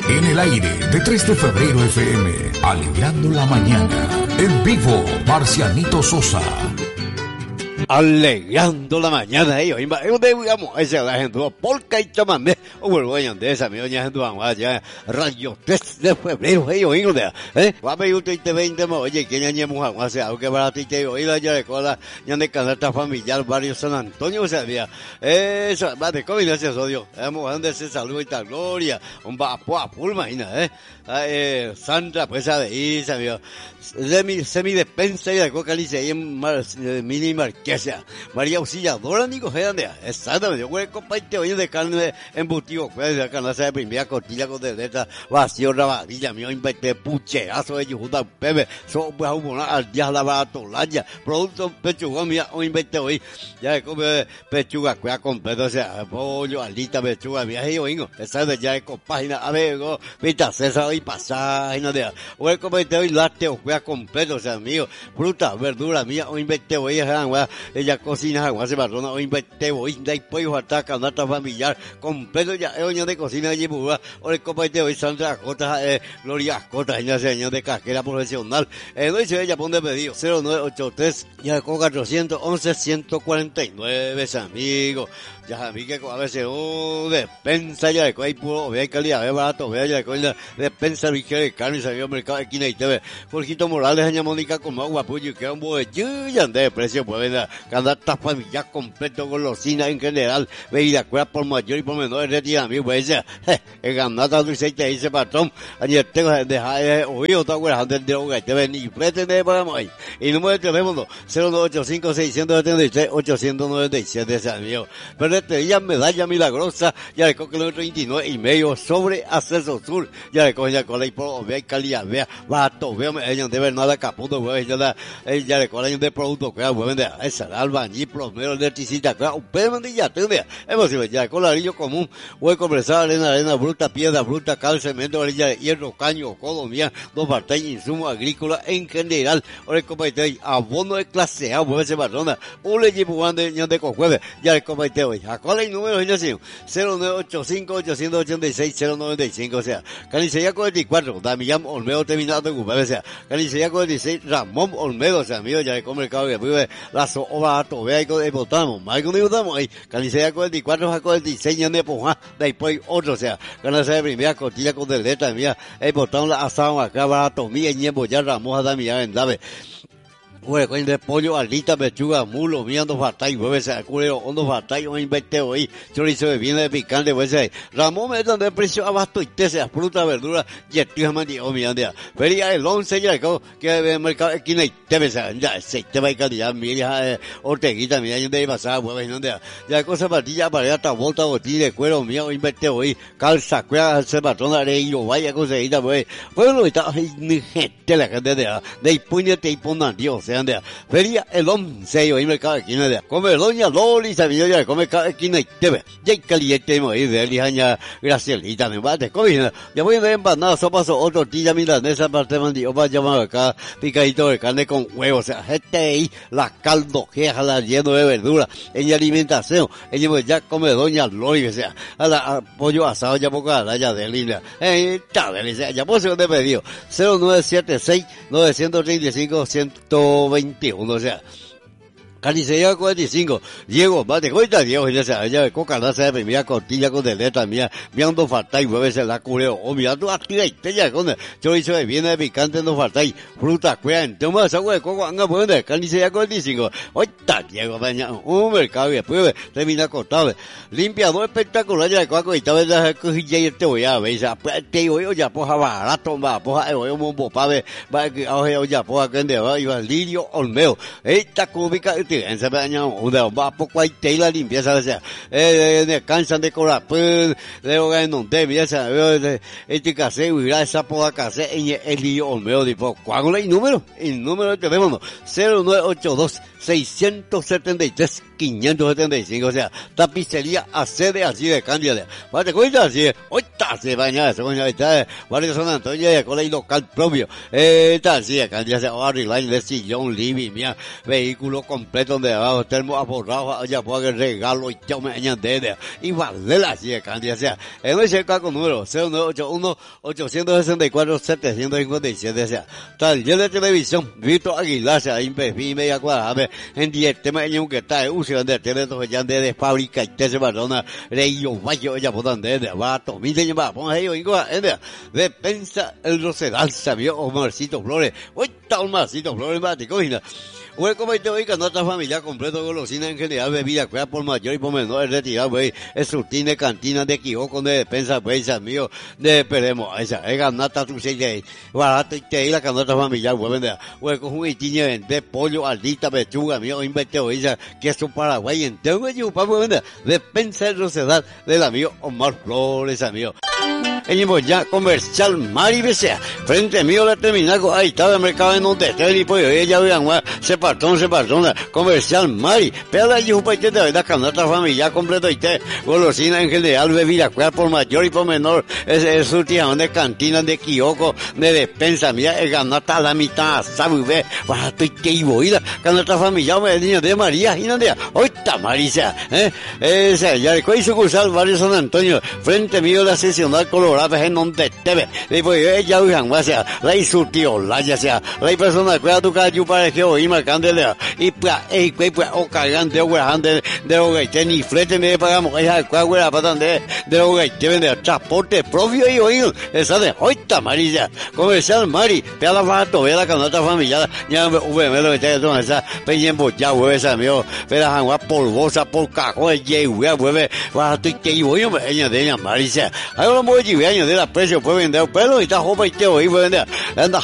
En el aire de 3 de febrero FM, alegrando la mañana. En vivo, Marcianito Sosa. Alegrando la mañana, ellos, digamos, esa la gente, polka y chamamé, o vuelvo de esa, mi doña gente, ya, radio 3 de febrero, ellos, guape, usted te 20, oye, que ya ñemos agua, sea, aunque para ti te oída, ya recuerda, ya de canasta familiar, barrio San Antonio, o sea, eso, va de combinación, sodio, donde se salud y tal gloria, un vapo a pulma, Sandra, pues, de Isa, semi-despensa y de coca, lice, mini marquesa, María Auxiliadora, Nico, exactamente, yo voy a compartir hoy de carne embutido, pues, de canasta de primera costilla con deleta, vacío, rabadilla, mío, inventé pucherazo de Yujuta, Pepe, so, pues, al día la baratolaya, producto pechuga, mía, o inventé hoy, ya de come pechuga, cuya completo, o sea, pollo, alita, pechuga, mía, y oigo, exactamente, ya de compágina, a ver, vita, César, y pasaje, no de, voy a compartir hoy lácteo, cuya completo, o sea, mío, fruta, verdura, mía, o inventé hoy, ella cocina, agua, se barrona, o inventé hoy, después, hasta canasta familiar, completo, ya, de cocina, allí, o el compartir hoy, Sandra Cota, Gloria Cota, ella señor de casquera profesional, no dice ella, pone pedido, 0983, ya con 411-149, amigo. Ya a mí que a veces despensa ya de hay puro vea calidad ve barato vea ya de despensa de carne salió mercado de Quina y TV Jorgito Morales aña Mónica con más guapullo que un buen ya de precio pues venda cada familia completo con golosina en general bebida cuera por mayor y por menor retira a mí pues ya el ganata dulce te dice patrón año tengo dejar oído está güera antes de hogar te ven y pretende para ahí y número de teléfono 0985-673-897 San mío pero ya medalla milagrosa, ya le coge el 39 y medio sobre Acceso Sur, ya le coge ya con la por vea calidad, vea, bato, vea, ella de ver nada caputo, vea, ya le coge de producto, que vende esa, albañil, plomero, electricista, claro, pero ya, hemos ido ya, colarillo común, voy conversar, arena bruta, piedra bruta, cal, cemento, orilla de hierro, caño, colombia, dos partes, insumos agrícolas en general, ahora el comité, abono de clase A, vuelve ese barrona, un le llevo de cojueve, ya le comité hoy, ¿cuál es el número? 0985-886-096-095, o sea, Canicería 44, Damián Olmedo terminado de ocupar, o sea, Canicería 46, Ramón Olmedo, o sea, amigo, ya de comer el cabo que vive la soba, vea y con el botamo, más con el botamo ahí, Canicería 44, Jaco del diseño de Pujá, después otro, o sea, Canicería de primera, costilla con deleta, mía, el botón la asado acá, barato, mía, ñembo, ya Ramón, Damián, en Dave. Bueno, con de pollo, alita, pechuga, mulo, mirando fatay, hueve, se culero, hondo fatay, un inventeo ahí, chorizo de viene de picante, pues Ramón me dan de precio abasto y te sea fruta, verdura, y el tío mandi, o mirando, feria el 11 ya, que el mercado esquina y te ves, ya, se te va a calidad, mira, orteguita, mira, yo de pasar, hueve, no de, ya cosa patilla, para allá, volta, botilla de cuero, mira, un inventeo ahí, calza, cueva, se patrona, de yo, vaya, conseguida, pues, bueno, está, ni gente, la gente de puñete y ponan, Dios, feria el 11 y mercado de esquina de come doña Loli sabía ya come cada esquina y te ve ya caliente y de lijaña Gracielita me bate comida ya voy de empanada sopa o tortilla milanesa parte mandi o va a llamar acá picadito de carne con huevos o sea gente ahí la caldo la lleno de verdura en alimentación ella ya come doña Loli o sea a la pollo asado ya poco a la ya de linda está delicia ya puedo ser de pedido 0976 935 121, o sea, Carnicería 45, Diego, bate cuenta, Diego, ya sea, ella de coca, no se primera cortilla con deleta mía, mirando falta y mueve la culeo, o mira tu activa y te ya con chorizo de viene de picante no falta y fruta, cuean, toma esa de coco, anga buena, Carnicería 45, oita, Diego, baña, un mercado y después termina cortado, limpiador espectacular ya de coco y tal vez la cojilla y te voy a ver, te voy ya poja barato, va, poja, voy un bombo pave, va, ya poja, que ande, va, y va, Lirio Olmeo, esta cúbica, en ese año una va poco hay tela limpieza o sea cansan de cobrar pues luego que no te mira esa este case y esa poda case en el lío Olmeo tipo ¿cuál es el número de teléfono 0982 673 575 o sea tapicería accede así de Cándida ¿vale cuenta así ahorita se baña se baña está barrio San Antonio y con el local propio está así de Cándida se va a arreglar el sillón living mía vehículo completo donde abajo tenemos aborrado allá porque regalo y yo me añade y vale la cantidad, o sea, en ese caso número 0981-864-757, o sea, taller de televisión, Víctor Aguilar, o sea, y media cuadrada, en 10 temas que está en uso de teléfono ya de fábrica y te se barona, rey yo vaya ya por donde va, tomite y va, ponga ellos, de pensa el Rosedal, sabio, Omarcito Flores, hoy está Omarcito Flores, va, te cogina. Güey, como te oiga, nuestra familia completo, golosina en general, bebida, cuida por mayor y por menor, retirado, güey, es surtine, cantina, de quijoco, de despensa, güey, mío, de esperemos, esa, es ganata, tu se barato, y te la canasta familiar, güey, vende, güey, con un itinio, de pollo, aldita, pechuga, mío, invente, güey, queso paraguay, entero, güey, para vender, despensa el Rosedal, del amigo Omar Flores, amigo. Venimos ya comercial Mari Besea. Frente mío la terminal, ahí estaba el mercado en un tercer y pues ella vean, se partó, comercial Mari. Pero la yupa y te da la canasta familiar completo y te golosina en general, bebida, cual por mayor y por menor, es surtión de cantina, de quijoco, de despensa, mira, el ganata a la mitad, sabe, ve, barato y te iba, y la canasta familiar, me niño de María, y no de, hoy está Marisa, esa, ya le sucursal Barrio San Antonio, frente mío la sesional colorada, en donde te ve, y pues ella usan, o sea, la surtió, la ya sea, la persona cuida tu calle para que hoy marcándole, y pues, o cargante, o grande, de lo que ni flete me pagamos, ella, cuál para donde, de lo que te vende transporte propio y oído, esa de hoy está Marisa, comercial Mari, vea la barato, vea la canasta familiar, ya me lo que te hace esa, peñembo ya, güey, esa mío, ve la jangua polvosa, por cajón, y güey, barato y que yo, ella de ella Marisa, ahora lo voy a año de la precio puede vender pelo y está joven y te voy a vender anda